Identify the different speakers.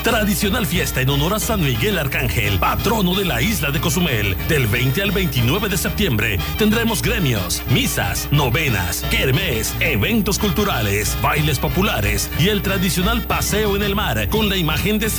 Speaker 1: Tradicional fiesta en honor a San Miguel Arcángel, patrono de la isla de Cozumel. Del 20 al 29 de septiembre tendremos gremios, misas, novenas, kermés, eventos culturales, bailes populares y el tradicional paseo en el mar con la imagen de